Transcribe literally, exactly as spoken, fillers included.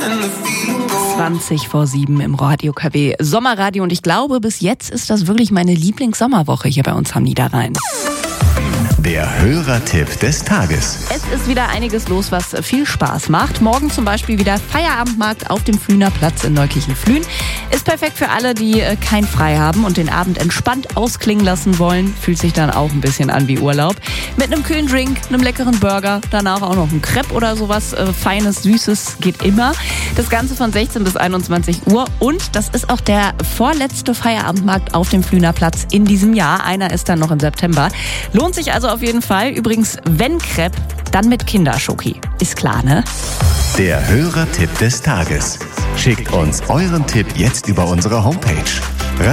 zwanzig vor sieben im Radio K W Sommerradio und ich glaube, bis jetzt ist das wirklich meine Lieblingssommerwoche hier bei uns am Niederrhein. Der Hörertipp des Tages. Es ist wieder einiges los, was viel Spaß macht. Morgen zum Beispiel wieder Feierabendmarkt auf dem Flühner Platz in Neukirchen-Flühen. Ist perfekt für alle, die kein Frei haben und den Abend entspannt ausklingen lassen wollen. Fühlt sich dann auch ein bisschen an wie Urlaub. Mit einem kühlen Drink, einem leckeren Burger, danach auch noch ein Crepe oder sowas äh, Feines, Süßes geht immer. Das Ganze von sechzehn bis einundzwanzig Uhr und das ist auch der vorletzte Feierabendmarkt auf dem Flühner Platz in diesem Jahr. Einer ist dann noch im September. Lohnt sich also auf jeden Fall. Übrigens, wenn Crepe, dann mit Kinderschoki. Ist klar, ne? Der Hörertipp des Tages. Schickt uns euren Tipp jetzt über unsere Homepage